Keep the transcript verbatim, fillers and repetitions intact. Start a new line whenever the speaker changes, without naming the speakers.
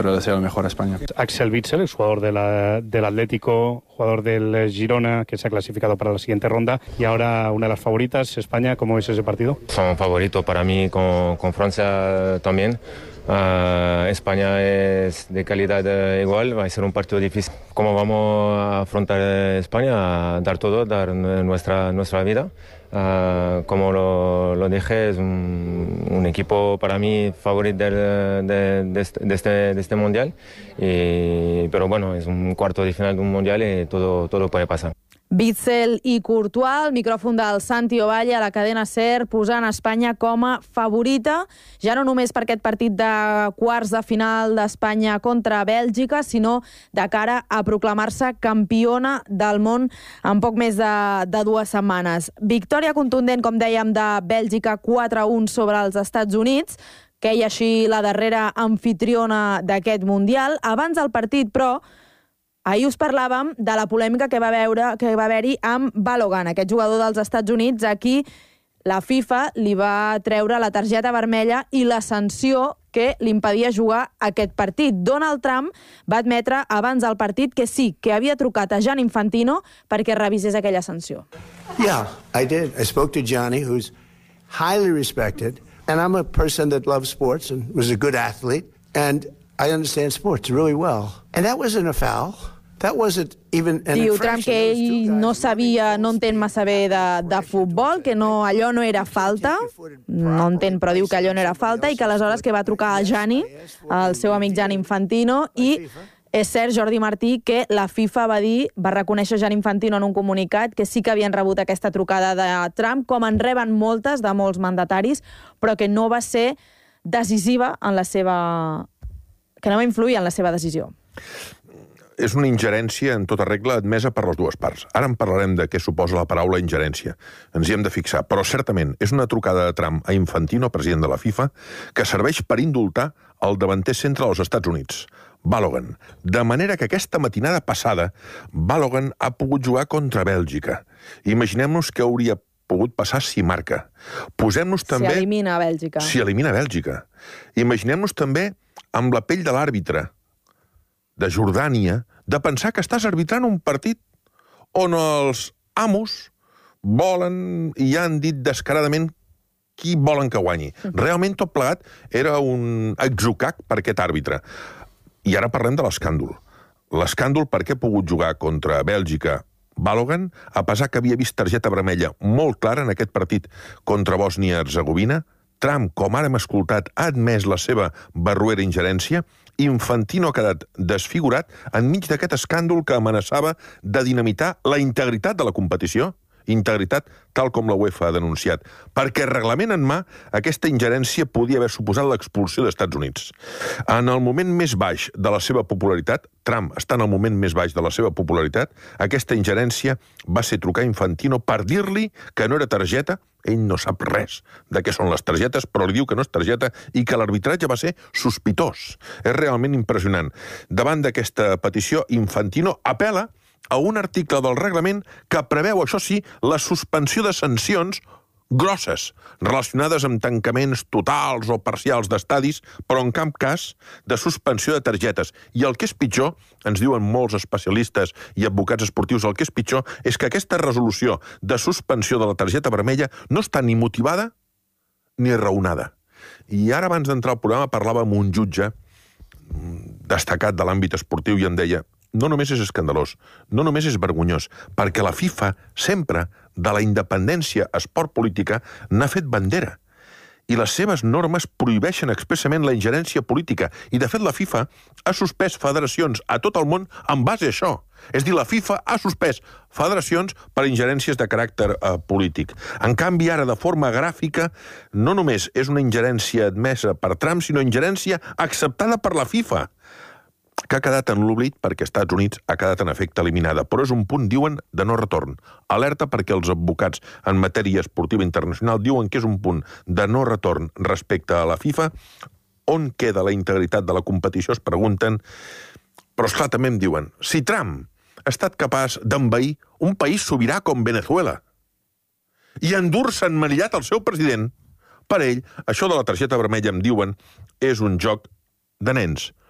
siempre le deseo lo mejor a España.
Axel Witsel, jugador de la, del Atlético, jugador del Girona, que se ha clasificado para la siguiente ronda, y ahora una de las favoritas, España. ¿Cómo es ese partido?
Son favoritos para mí, con, con Francia también. Uh, España es de calidad uh, igual, va a ser un partido difícil. ¿Cómo vamos a afrontar España? A dar todo, dar nuestra, nuestra vida. Uh, como lo, lo dije, es un, un equipo para mí favorito de, de, de, este, de, este, de este mundial, y, pero bueno, es un cuarto de final de un mundial y todo, todo puede pasar.
Witsel i Courtois, el micròfon del Santi Ovalle a la cadena SER, posant Espanya com a favorita, ja no només per aquest partit de quarts de final d'Espanya contra Bèlgica, sinó de cara a proclamar-se campiona del món en poc més de, de dues setmanes. Victòria contundent, com dèiem, de Bèlgica quatre a un sobre els Estats Units, que hi ha així la darrera anfitriona d'aquest Mundial. Abans del partit, però, ahir us parlàvem de la polèmica que va veure que va haver-hi amb Balogun, aquest jugador dels Estats Units, a qui la FIFA li va treure la targeta vermella i la sanció que li impedia jugar aquest partit. Donald Trump va admetre abans del partit que sí, que havia trucat a Gianni Infantino perquè revisés aquella sanció.
Yeah, I did. I spoke to Gianni, who's highly respected, and I'm a person that loves sports and was a good athlete, and I understand sports really well. And that wasn't a foul. That wasn't even an
Diu Trump que ell no sabia, no entén massa bé de, de futbol, que no, allò no era falta, no entén, però diu que allò no era falta, i que aleshores que va trucar a Gianni, el seu amic Gianni Infantino, i és cert, Jordi Martí, que la FIFA va dir, va reconèixer Gianni Infantino en un comunicat que sí que havien rebut aquesta trucada de Trump, com en reben moltes de molts mandataris, però que no va ser decisiva en la seva... que no va influir en la seva decisió.
És una ingerència en tota regla admesa per les dues parts. Ara en parlarem de què suposa la paraula ingerència. Ens hi hem de fixar. Però certament és una trucada de Trump a Infantino, president de la FIFA, que serveix per indultar el davanter centre dels Estats Units, Balogun. De manera que aquesta matinada passada Balogun ha pogut jugar contra Bèlgica. Imaginem-nos què hauria pogut passar si marca. Posem-nos també...
Si elimina Bèlgica.
Si elimina Bèlgica. Imaginem-nos també amb la pell de l'àrbitre de Jordània, de pensar que estàs arbitrant un partit on els amos volen i ja han dit descaradament qui volen que guanyi. Realment tot plegat era un atzucac per aquest àrbitre. I ara parlem de l'escàndol. L'escàndol perquè ha pogut jugar contra Bèlgica Balogun, a pesar que havia vist targeta vermella molt clara en aquest partit contra Bòsnia-Herzegovina. Trump, com ara hem escoltat, ha admès la seva barruera ingerència. Infantino ha quedat desfigurat enmig d'aquest escàndol que amenaçava de dinamitar la integritat de la competició. Integritat tal com la UEFA ha denunciat. Perquè reglament en mà, aquesta ingerència podia haver suposat l'expulsió dels Estats Units. En el moment més baix de la seva popularitat, Trump està en el moment més baix de la seva popularitat, aquesta ingerència va ser trucar a Infantino per dir-li que no era targeta. Ell no sap res de què són les targetes, però li diu que no és targeta i que l'arbitratge va ser sospitós. És realment impressionant. Davant d'aquesta petició, Infantino apel·la a un article del reglament que preveu, això sí, la suspensió de sancions grosses, relacionades amb tancaments totals o parcials d'estadis, però en cap cas de suspensió de targetes. I el que és pitjor, ens diuen molts especialistes i advocats esportius, el que és pitjor és que aquesta resolució de suspensió de la targeta vermella no està ni motivada ni raonada. I ara, abans d'entrar al programa, parlava amb un jutge destacat de l'àmbit esportiu i em deia: no només és escandalós, no només és vergonyós, perquè la FIFA sempre, de la independència esport-política, n'ha fet bandera. I les seves normes prohibeixen expressament la ingerència política. I, de fet, la FIFA ha suspès federacions a tot el món en base a això. És dir, la FIFA ha suspès federacions per ingerències de caràcter eh, polític. En canvi, ara, de forma gràfica, no només és una ingerència admesa per Trump, sinó ingerència acceptada per la FIFA, que ha quedat en l'oblit perquè Estats Units ha quedat en efecte eliminada. Però és un punt, diuen, de no retorn. Alerta perquè els advocats en matèria esportiva internacional diuen que és un punt de no retorn respecte a la FIFA. On queda la integritat de la competició, es pregunten. Però, esclar, també em diuen, si Trump ha estat capaç d'envair un país sobirà com Venezuela i endur-se emmanillat el seu president, per ell, això de la targeta vermella, em diuen, és un joc de nens.